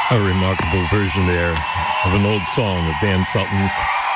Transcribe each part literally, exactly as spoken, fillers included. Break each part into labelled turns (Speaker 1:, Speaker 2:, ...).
Speaker 1: A remarkable version there of an old song of Dan Sultan's,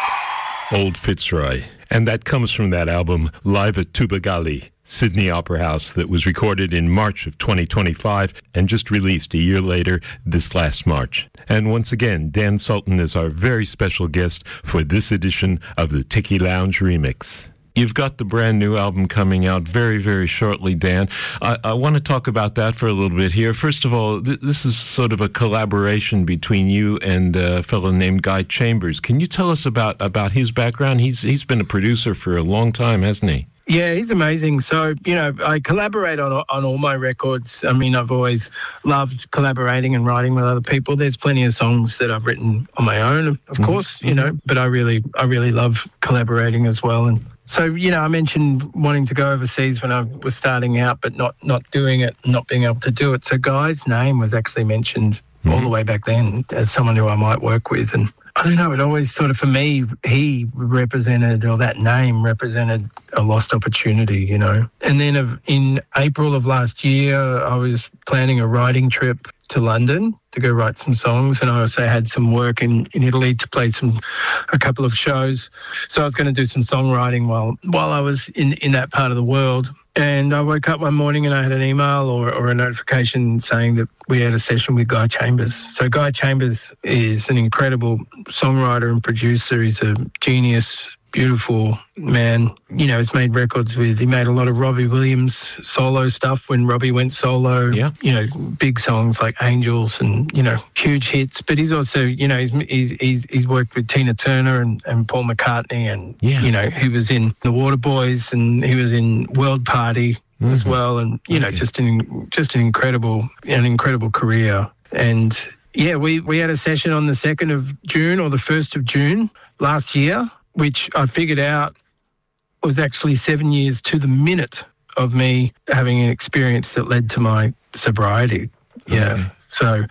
Speaker 1: Old Fitzroy. And that comes from that album, Live at Tubagali, Sydney Opera House, that was recorded in March of twenty twenty-five and just released a year later this last March. And once again, Dan Sultan is our very special guest for this edition of the Tiki Lounge Remix. You've got the brand new album coming out very, very shortly, Dan. I, I want to talk about that for a little bit here. First of all, th- this is sort of a collaboration between you and a fellow named Guy Chambers. Can you tell us about, about his background? He's He's been a producer for a long time, hasn't he?
Speaker 2: Yeah, he's amazing. So, you know, I collaborate on on all my records. I mean, I've always loved collaborating and writing with other people. There's plenty of songs that I've written on my own, of mm-hmm. course, you know, but I really, I really love collaborating as well. And so, you know, I mentioned wanting to go overseas when I was starting out, but not, not doing it, not being able to do it. So Guy's name was actually mentioned mm-hmm. all the way back then as someone who I might work with. And I don't know, it always sort of, for me, he represented, or that name represented a lost opportunity, you know. And then of, in April of last year, I was planning a writing trip to London to go write some songs, and I also had some work in, in Italy to play some a couple of shows. So I was going to do some songwriting while while I was in, in that part of the world. And I woke up one morning and I had an email or, or a notification saying that we had a session with Guy Chambers. So Guy Chambers is an incredible songwriter and producer. He's a genius, beautiful man. You know, he's made records with, he made a lot of Robbie Williams solo stuff when Robbie went solo. Yeah. You know, big songs like Angels and, you know, huge hits. But he's also, you know, he's he's he's, he's worked with Tina Turner and, and Paul McCartney, and, yeah. you know, he was in The Waterboys and he was in World Party mm-hmm. as well. And, you okay. know, just an, just an incredible, an incredible career. And yeah, we, we had a session on the second of June or the first of June last year, which I figured out was actually seven years to the minute of me having an experience that led to my sobriety. Yeah. Okay. So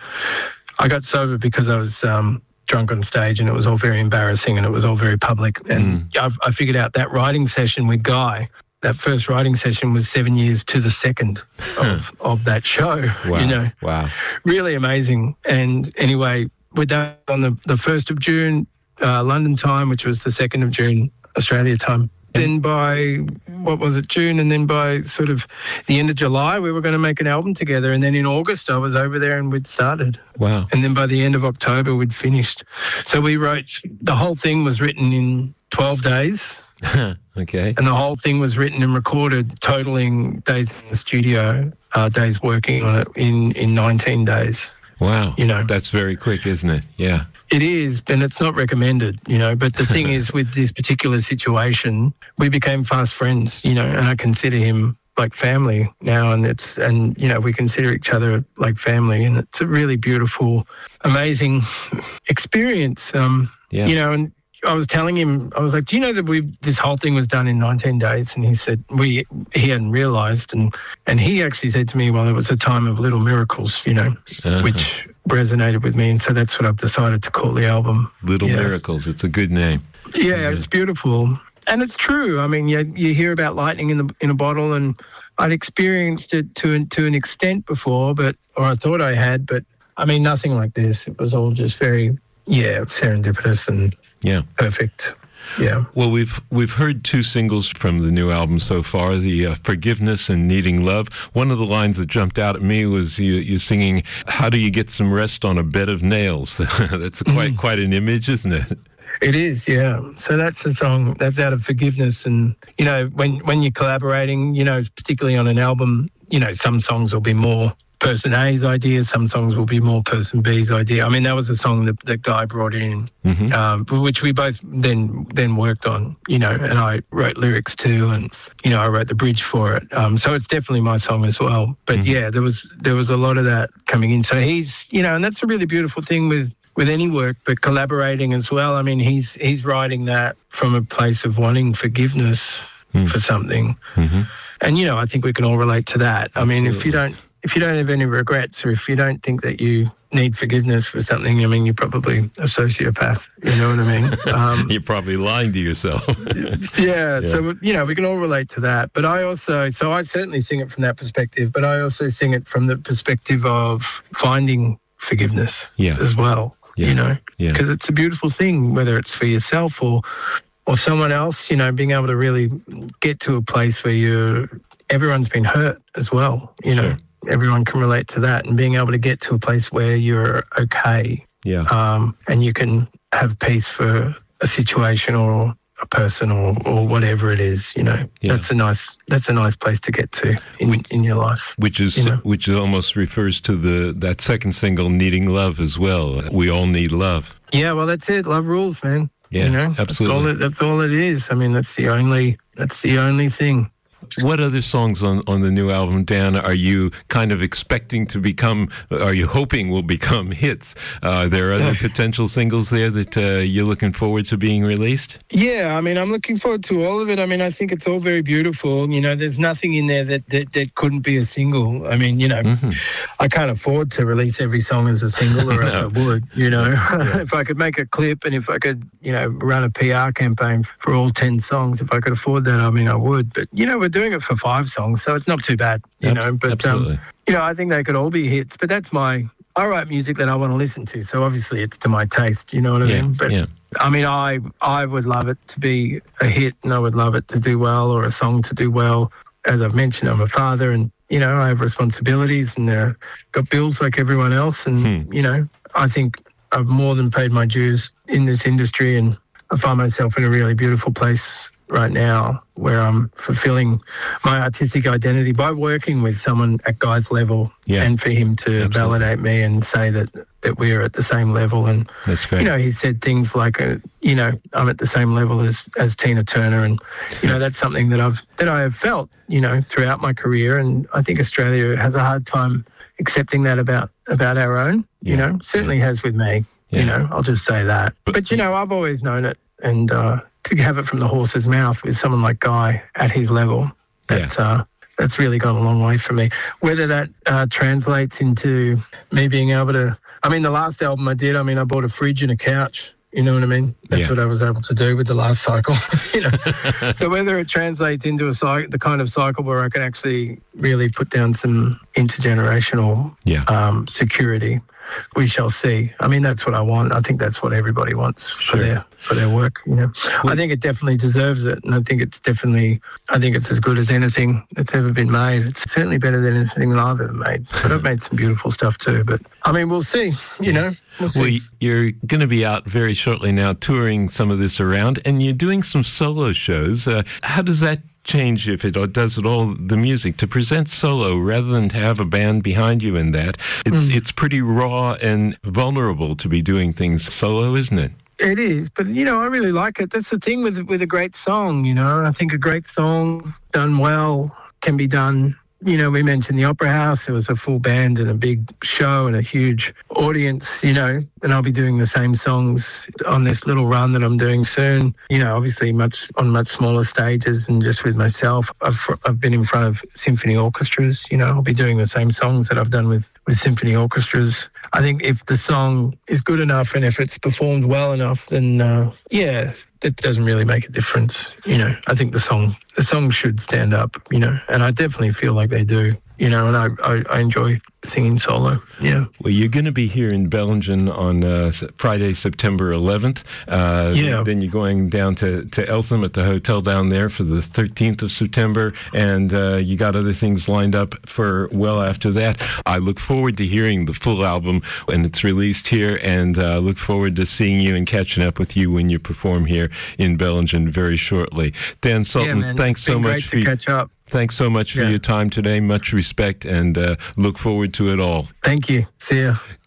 Speaker 2: I got sober because I was um, drunk on stage, and it was all very embarrassing and it was all very public. And mm. I, I figured out that writing session with Guy, that first writing session was seven years to the second of, of that show.
Speaker 1: Wow.
Speaker 2: You know,
Speaker 1: wow.
Speaker 2: Really amazing. And anyway, with that on the, the first of June, Uh, London time, which was the second of June, Australia time. Then by, what was it, June, and then by sort of the end of July, we were going to make an album together. And then in August, I was over there and we'd started.
Speaker 1: Wow.
Speaker 2: And then by the end of October, we'd finished. So we wrote, the whole thing was written in twelve days.
Speaker 1: Okay.
Speaker 2: And the whole thing was written and recorded, totaling days in the studio, uh, days working on it in, in nineteen days.
Speaker 1: Wow.
Speaker 2: You know,
Speaker 1: that's very quick, isn't it? Yeah.
Speaker 2: It is, and it's not recommended, you know, but the thing is, with this particular situation, we became fast friends, you know, and I consider him like family now, and it's, and, you know, we consider each other like family, and it's a really beautiful, amazing experience, um, yeah. you know, and I was telling him, I was like, do you know that we this whole thing was done in nineteen days? And he said, we, he hadn't realised, and, and he actually said to me, well, it was a time of little miracles, you know, uh-huh. which resonated with me, and so that's what I've decided to call the album.
Speaker 1: Little
Speaker 2: yeah.
Speaker 1: Miracles. It's a good name.
Speaker 2: Yeah,
Speaker 1: yeah,
Speaker 2: it's beautiful, and it's true. I mean, you, you hear about lightning in the in a bottle, and I'd experienced it to to an extent before, but or I thought I had, but I mean, nothing like this. It was all just very, yeah, serendipitous and yeah, perfect. Yeah.
Speaker 1: Well, we've we've heard two singles from the new album so far, the uh, Forgiveness and Needing Love. One of the lines that jumped out at me was you, you singing, how do you get some rest on a bed of nails? That's quite, mm. quite an image, isn't it?
Speaker 2: It is, yeah. So that's a song that's out of forgiveness. And, you know, when, when you're collaborating, you know, particularly on an album, you know, some songs will be more person A's idea, some songs will be more person B's idea. I mean, that was a song that, that Guy brought in, mm-hmm. um, which we both then then worked on, you know, and I wrote lyrics too, and, you know, I wrote the bridge for it. Um, so it's definitely my song as well. But mm-hmm. yeah, there was there was a lot of that coming in. So he's, you know, and that's a really beautiful thing with, with any work, but collaborating as well. I mean, he's he's writing that from a place of wanting forgiveness mm. for something. Mm-hmm. And, you know, I think we can all relate to that. I mean, Absolutely. if you don't If you don't have any regrets, or if you don't think that you need forgiveness for something, I mean, you're probably a sociopath, you know what I mean? Um,
Speaker 1: you're probably lying to yourself.
Speaker 2: yeah, yeah, so, you know, we can all relate to that. But I also, so I certainly sing it from that perspective, but I also sing it from the perspective of finding forgiveness
Speaker 1: yeah.
Speaker 2: as well,
Speaker 1: yeah.
Speaker 2: you know, because
Speaker 1: yeah.
Speaker 2: it's a beautiful thing, whether it's for yourself or or someone else, you know, being able to really get to a place where you're, everyone's been hurt as well, you know,
Speaker 1: sure.
Speaker 2: everyone can relate to that, and being able to get to a place where you're okay,
Speaker 1: yeah,
Speaker 2: um, and you can have peace for a situation or a person or, or whatever it is, you know,
Speaker 1: yeah.
Speaker 2: that's a nice that's a nice place to get to in,
Speaker 1: which,
Speaker 2: in your life.
Speaker 1: Which is
Speaker 2: you know?
Speaker 1: which almost refers to the that second single, Needing Love, as well. We all need love.
Speaker 2: Yeah, well, that's it. Love rules, man.
Speaker 1: Yeah,
Speaker 2: you know,
Speaker 1: absolutely.
Speaker 2: That's all, it, that's all it is. I mean, that's the only that's the only thing.
Speaker 1: What other songs on, on the new album, Dan, are you kind of expecting to become, are you hoping will become hits? Uh, are there other potential singles there that uh, you're looking forward to being released?
Speaker 2: Yeah, I mean, I'm looking forward to all of it. I mean, I think it's all very beautiful. You know, there's nothing in there that, that, that couldn't be a single. I mean, you know, mm-hmm. I can't afford to release every song as a single, or else no. I would, you know. Yeah. If I could make a clip and if I could, you know, run a P R campaign for all ten songs, if I could afford that, I mean, I would. But, you know, we're doing it for five songs, so it's not too bad, you Abs- know. But,
Speaker 1: absolutely.
Speaker 2: Um, you know, I think they could all be hits, but that's my, I write music that I want to listen to, so obviously it's to my taste, you know what I
Speaker 1: yeah,
Speaker 2: mean? But,
Speaker 1: yeah.
Speaker 2: I mean, I I would love it to be a hit, and I would love it to do well, or a song to do well. As I've mentioned, I'm a father, and, you know, I have responsibilities, and I've got bills like everyone else, and, hmm. you know, I think I've more than paid my dues in this industry, and I find myself in a really beautiful place right now where I'm fulfilling my artistic identity by working with someone at Guy's level,
Speaker 1: yeah.
Speaker 2: and for him to Absolutely. validate me and say that, that we're at the same level. And,
Speaker 1: That's great.
Speaker 2: you know, he said things like, uh, you know, I'm at the same level as, as Tina Turner. And, you know, that's something that I've, that I have felt, you know, throughout my career. And I think Australia has a hard time accepting that about, about our own, yeah. you know, certainly yeah. has with me, yeah. you know, I'll just say that. But, but, you know, I've always known it. And, uh, to have it from the horse's mouth with someone like Guy at his level, that's yeah. uh, that's really gone a long way for me. Whether that uh, translates into me being able to, I mean, the last album I did, I mean, I bought a fridge and a couch. You know what I mean? That's yeah. what I was able to do with the last cycle. you know, so whether it translates into a cycle, the kind of cycle where I can actually really put down some intergenerational
Speaker 1: yeah.
Speaker 2: um, security, we shall see. I mean, that's what I want. I think that's what everybody wants
Speaker 1: sure.
Speaker 2: for their for their work. You know, well, I think it definitely deserves it, and I think it's definitely, I think it's as good as anything that's ever been made. It's certainly better than anything that I've ever made. But I've made some beautiful stuff too. But I mean, we'll see. You know, we'll see.
Speaker 1: Well, you're going to be out very shortly now, touring some of this around, and you're doing some solo shows. Uh, how does that change, if it does at all, the music to present solo rather than to have a band behind you in that? It's mm. it's pretty raw and vulnerable to be doing things solo, isn't it?
Speaker 2: It is, but, you know, I really like it. That's the thing with with a great song, you know. I think a great song done well can be done. You know, we mentioned the Opera House. There was a full band and a big show and a huge audience, you know, and I'll be doing the same songs on this little run that I'm doing soon. You know, obviously much on much smaller stages and just with myself. I've, I've been in front of symphony orchestras, you know, I'll be doing the same songs that I've done with, with symphony orchestras. I think if the song is good enough and if it's performed well enough, then, uh, yeah, it doesn't really make a difference. You know, I think the song the song should stand up, you know, and I definitely feel like they do, you know, and I, I, I enjoy singing solo, yeah.
Speaker 1: Well, you're going to be here in Bellingen on uh, Friday, September eleventh. Uh,
Speaker 2: yeah.
Speaker 1: Then you're going down to, to Eltham at the hotel down there for the thirteenth of September, and uh, you got other things lined up for well after that. I look forward to hearing the full album when it's released here, and uh, look forward to seeing you and catching up with you when you perform here in Bellingen very shortly. Dan Sultan,
Speaker 2: yeah,
Speaker 1: thanks so much
Speaker 2: for
Speaker 1: you.
Speaker 2: catch up.
Speaker 1: Thanks so much for
Speaker 2: yeah.
Speaker 1: your time today. Much respect, and uh, look forward to it all.
Speaker 2: Thank you. See ya.